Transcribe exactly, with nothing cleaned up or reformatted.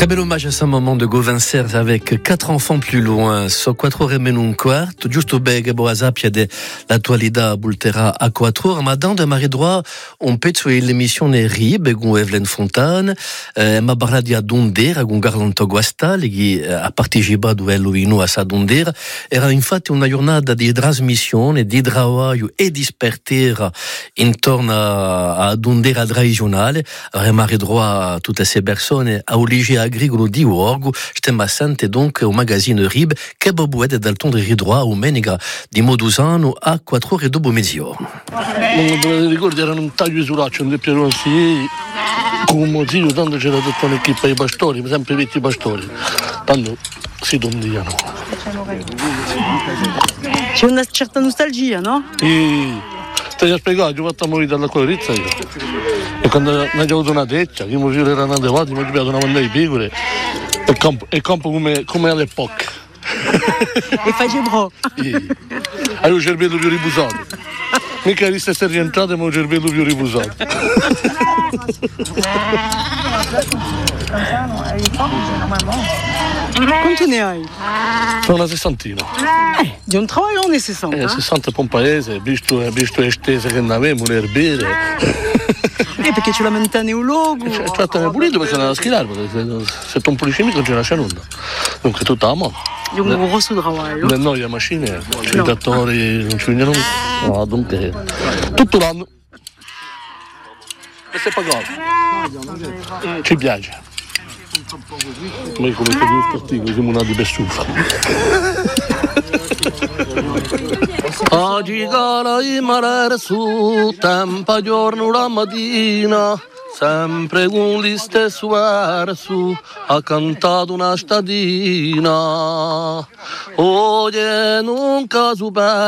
Très bel hommage à ce moment de Gauvin Serre avec quatre enfants plus loin. So quattro ore meno un quarto, giusto bene boa sappia dell'attualità bulterà a quattro ore, ma dando mare droit un pezzo dell'emissione Ribe con Evelyn Fontana, eh, ma parla di Adondera con Garlanto Guastali che ha partecipato all'Ovino a Sadondera. Era infatti una giornata di trasmissione, di lavoro e di spertera intorno a Adondera regionale. Mare droit tutte queste persone a Oligia agricolo di Uorgo, stiamo assente donc au magazine Rib, che bobuede dal ton di droit o meniga di Modusano a quattro ore dopo mezzogiorno. Non mi ricordo, erano un taglio sul laccio, un più sì, con motivo, tanto c'era tutta un'equipa di pastori, sempre vecchi pastori, tanto si dondiano. C'è una certa nostalgia, no? Sì, ti ho spiegato, ho fatto morire dalla colorizza io. E quando non avevo avuto una teccia, che mi erano andati, mi ho giocato una banda di pecore, e campo, e campo come, come all'epoca. E facevo. Sì. Avevo il cervello più riposato. Mica di essere rientrato, ma ho il cervello più riposato. Quanto ne hai? Sono una sessantina. Eh, di un lavoro ne sessanta. Eh, sessanta per un paese, visto, visto le stese che ne avevamo, le erbere. Eh, perché ce la mentane un logo. Cioè, trattami pulito perché non è da schilare, perché se, se tu un puliscimico non ce la c'è nulla. Dunque tutta la mano. Di un grosso lavoro. Da noi le macchine, i trattori, non ci vengono. No, dunque, tutto l'anno. E se pagato. Ci piace. Noi come siamo sportivi siamo nati per sufa. Oggi cala il mare su, tempo giorno la mattina, sempre con gli stessi versi, ha cantato una stadina. Oggi non caso per